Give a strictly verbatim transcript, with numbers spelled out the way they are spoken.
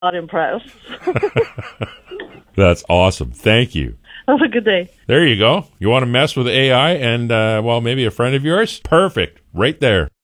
not impressed. That's awesome. Thank you. Have a good day. There you go. You want to mess with A I and, uh, well, maybe a friend of yours? Perfect. Right there.